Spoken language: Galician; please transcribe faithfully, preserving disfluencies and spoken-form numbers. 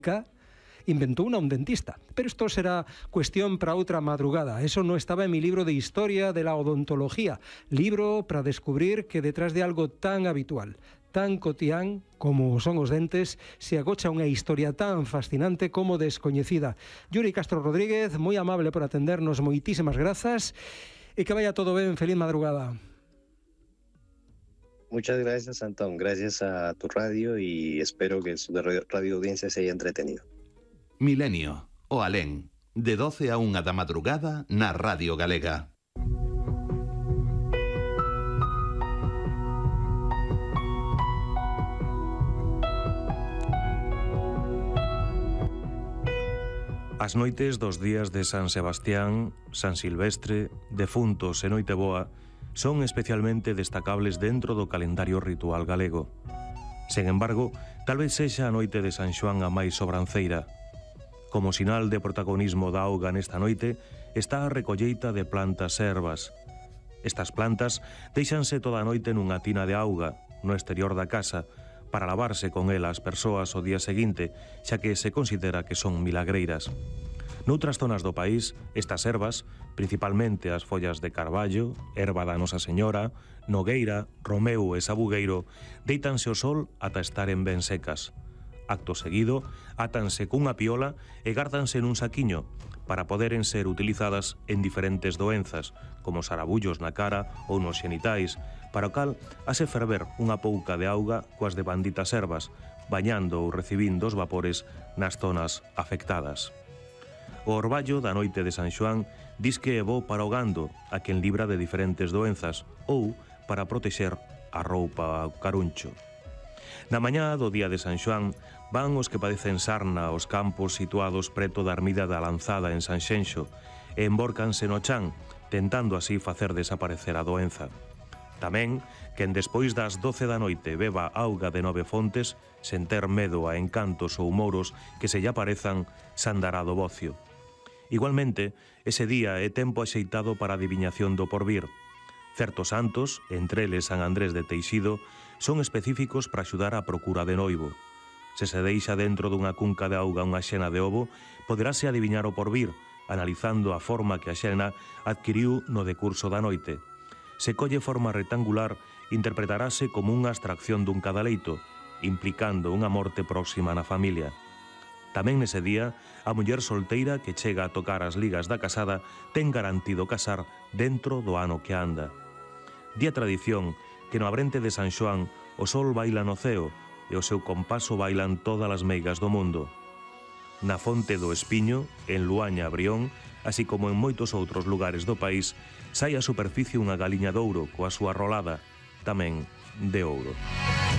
inventó una un dentista. Pero esto será cuestión para otra madrugada. Eso no estaba en mi libro de historia de la odontología. Libro para descubrir que detrás de algo tan habitual, tan cotián como son os dentes, se agocha unha historia tan fascinante como descoñecida. Yuri Castro Rodríguez, moi amable por atendernos, moitísimas grazas e que vaya todo ben, feliz madrugada. Muchas gracias, Antón. Gracias a tu radio y espero que su radio audiencia se haya entretenido. Milenio, o Alén, de doce a unha da madrugada na Radio Galega. As noites dos días de San Sebastián, San Silvestre, defuntos e Noiteboa son especialmente destacables dentro do calendario ritual galego. Sen embargo, tal vez sexa a noite de San Xoán a máis sobranceira. Como sinal de protagonismo da auga nesta noite está a recolleita de plantas ervas. Estas plantas deixanse toda a noite nunha tina de auga, no exterior da casa, para lavarse con ela as persoas o día seguinte, xa que se considera que son milagreiras. Noutras zonas do país, estas ervas, principalmente as follas de carballo, erva da Nosa Señora, nogueira, romeu e sabugueiro, deitanse ao sol ata estaren ben secas. Acto seguido, átanse cunha piola e gárdanse nun saquiño para poderen ser utilizadas en diferentes doenzas, como sarabullos na cara ou nos xenitais, para o cal hase ferver unha pouca de auga coas devanditas ervas, bañando ou recibindo os vapores nas zonas afectadas. O orballo da noite de San Xoán dis que é bo para o gando, a quen libra de diferentes doenzas, ou para protexer a roupa ao caruncho. Na mañá do día de San Xoán van os que padecen sarna aos campos situados preto da ermida da Lanzada en Sanxenxo e embórcanse no chan, tentando así facer desaparecer a doenza. Tamén, quen despois das doce da noite beba auga de nove fontes, sen ter medo a encantos ou mouros que se lle aparezan, sandará do bocio. Igualmente, ese día é tempo axeitado para a adiviñación do porvir. Certos santos, entre eles San Andrés de Teixido, son específicos para axudar á procura de noivo. Se se deixa dentro dunha cunca de auga unha xena de ovo, poderase adiviñar o porvir, analizando a forma que a xena adquiriu no decurso da noite. Se colle forma rectangular, interpretarase como unha abstracción dun cadaleito, implicando unha morte próxima na familia. Tamén nese día, a muller solteira que chega a tocar as ligas da casada ten garantido casar dentro do ano que anda. Di a tradición que no abrente de San Xoán o sol baila no ceo e o seu compaso bailan todas as meigas do mundo. Na fonte do Espiño, en Luaña, Brión, así como en moitos outros lugares do país, sai á superficie unha galiña de ouro coa súa rolada, tamén de ouro.